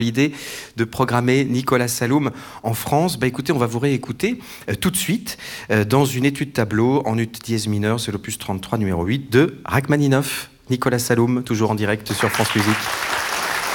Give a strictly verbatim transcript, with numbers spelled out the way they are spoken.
l'idée de programmer Nicolas Saloum en France. Bah écoutez, on va vous réécouter euh, tout de suite euh, dans une étude tableau en ut dièse mineur, c'est l'opus trente-trois numéro huit de Rachmaninoff. Nicolas Saloum, toujours en direct sur France Musique.